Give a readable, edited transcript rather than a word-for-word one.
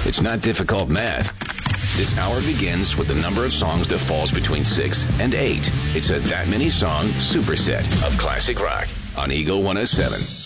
It's not difficult math. This hour begins with the number of songs that falls between 6 and 8. It's a That Many Song superset of classic rock on Eagle 107.